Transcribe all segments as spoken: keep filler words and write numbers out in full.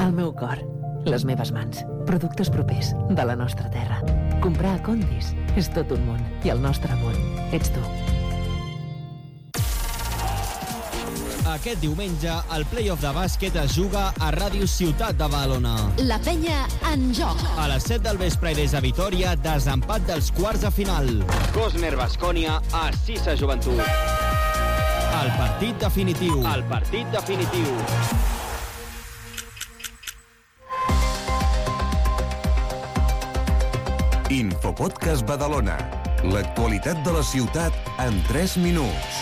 El meu cor, les meves mans, productes propers de la nostra terra. Comprar a Condis és tot un món i el nostre món ets tu. Aquest diumenge, el play-off de bàsquet es juga a Ràdio Ciutat de Badalona. La penya en joc. A les set del vespre i des de Vitòria, desempat dels quarts de final. Cosmer Baskonia a Sisa Joventut. El partit definitiu. El partit definitiu. Infopodcast Badalona. L'actualitat de la ciutat en tres minuts.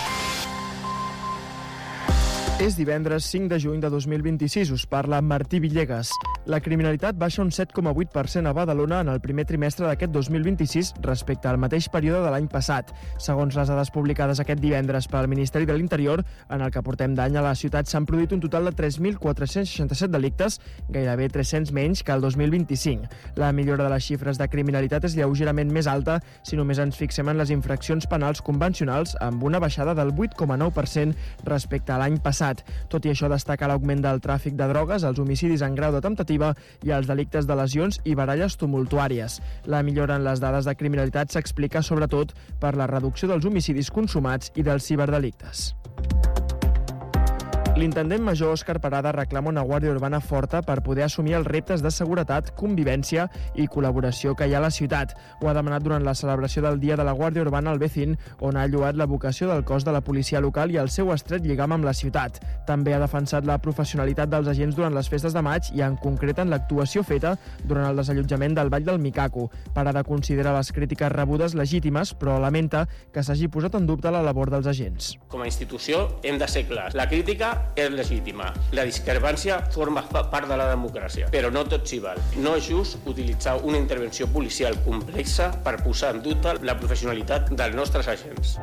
És divendres cinc de juny de dos mil vint-i-sis, us parla Martí Villegas. La criminalitat baixa un set coma vuit per cent a Badalona en el primer trimestre d'aquest dos mil vint-i-sis respecte al mateix període de l'any passat. Segons les dades publicades aquest divendres pel Ministeri de l'Interior, en el que portem d'any a la ciutat s'han produït un total de tres mil quatre-cents seixanta-set delictes, gairebé tres-cents menys que el dos mil vint-i-cinc. La millora de les xifres de criminalitat és lleugerament més alta si només ens fixem en les infraccions penals convencionals, amb una baixada del vuit coma nou per cent respecte a l'any passat. Tot i això, destaca l'augment del tràfic de drogues, els homicidis en grau de temptativa i els delictes de lesions i baralles tumultuàries. La millora en les dades de criminalitat s'explica sobretot per la reducció dels homicidis consumats i dels ciberdelictes. L'intendent major Òscar Parada reclama una guàrdia urbana forta per poder assumir els reptes de seguretat, convivència i col·laboració que hi ha a la ciutat. Ho ha demanat durant la celebració del Dia de la Guàrdia Urbana al Becín, on ha lloat la vocació del cos de la policia local i el seu estret lligam amb la ciutat. També ha defensat la professionalitat dels agents durant les festes de maig i en concret en l'actuació feta durant el desallotjament del Vall del Micaco. Parada considera les crítiques rebudes legítimes, però lamenta que s'hagi posat en dubte la labor dels agents. Com a institució hem de ser clars. La crítica és legítima. La discrepància forma part de la democràcia, però no tot s'hi val. No és just utilitzar una intervenció policial complexa per posar en dubte la professionalitat dels nostres agents.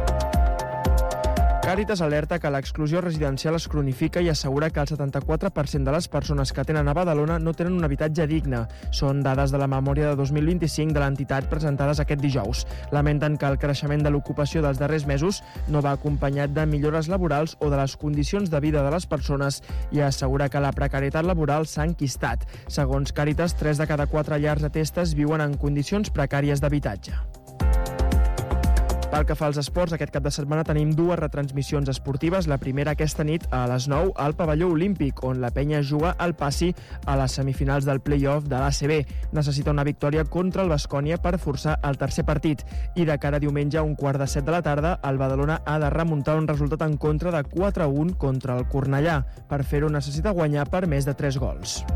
Càritas alerta que l'exclusió residencial es cronifica i assegura que el setanta-quatre per cent de les persones que tenen a Badalona no tenen un habitatge digne. Són dades de la memòria de dos mil vint-i-cinc de l'entitat presentades aquest dijous. Lamenten que el creixement de l'ocupació dels darrers mesos no va acompanyat de millores laborals o de les condicions de vida de les persones i assegura que la precarietat laboral s'ha enquistat. Segons Càritas, tres de cada quatre llars atestes viuen en condicions precàries d'habitatge. Pel que fa als esports, aquest cap de setmana tenim dues retransmissions esportives. La primera aquesta nit a les nou al pavelló olímpic, on la penya juga al Passi a les semifinals del play-off de l'A C B. Necessita una victòria contra el Baskonia per forçar el tercer partit. I de cara a diumenge a un quart de set de la tarda, el Badalona ha de remuntar un resultat en contra de quatre a un contra el Cornellà. Per fer-ho necessita guanyar per més de tres gols.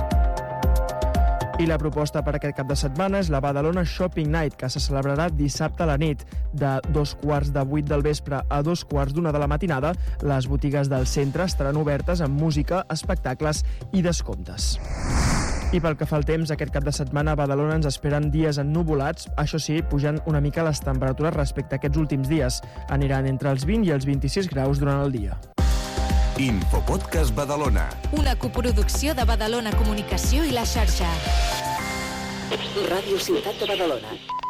I la proposta per aquest cap de setmana és la Badalona Shopping Night, que se celebrarà dissabte a la nit. De dos quarts de vuit del vespre a dos quarts d'una de la matinada, les botigues del centre estaran obertes amb música, espectacles i descomptes. I pel que fa al temps, aquest cap de setmana a Badalona ens esperen dies ennuvolats, això sí, pujant una mica les temperatures respecte a aquests últims dies. Aniran entre els vint i els vint-i-sis graus durant el dia. Infopodcast Badalona. Una coproducció de Badalona Comunicació i la xarxa. Ràdio Ciutat de Badalona.